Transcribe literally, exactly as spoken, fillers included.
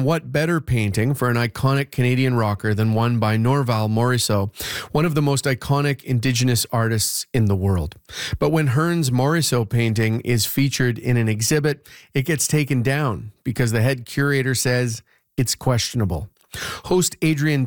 And what better painting for an iconic Canadian rocker than one by Norval Morisseau, one of the most iconic Indigenous artists in the world. But when Hearn's Morisseau painting is featured in an exhibit, it gets taken down because the head curator says it's questionable. Host Adrian